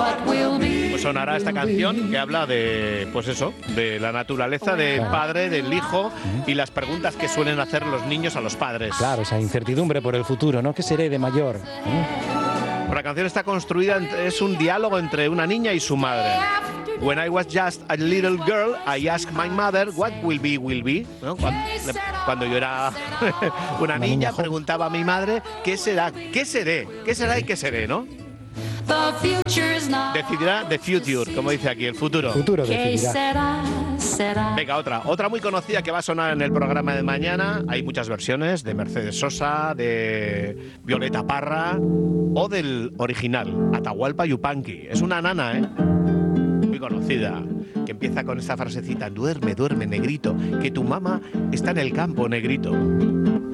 Pues sonará esta canción que habla de, pues eso, de la naturaleza del padre, del hijo y las preguntas que suelen hacer los niños a los padres. Claro, esa incertidumbre por el futuro, ¿no? ¿Qué seré de mayor? La canción está construida, es un diálogo entre una niña y su madre. When I was just a little girl, I asked my mother what will be. ¿No? Cuando yo era una niña, preguntaba a mi madre qué será, qué seré, qué será y qué seré, ¿no? Decidirá the future, como dice aquí, el futuro. El futuro decidirá. Venga, otra muy conocida que va a sonar en el programa de mañana. Hay muchas versiones, de Mercedes Sosa, de Violeta Parra o del original, Atahualpa Yupanqui. Es una nana, muy conocida, que empieza con esta frasecita: duerme, duerme, negrito, que tu mamá está en el campo, negrito.